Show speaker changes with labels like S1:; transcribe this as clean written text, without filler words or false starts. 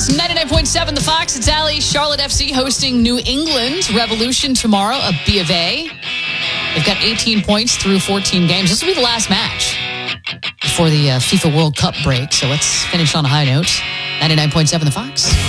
S1: It's 99.7 The Fox. It's Allie. Charlotte FC hosting New England Revolution tomorrow at B of A. They've got 18 points through 14 games. This will be the last match before the FIFA World Cup break. So let's finish on a high note. 99.7 The Fox.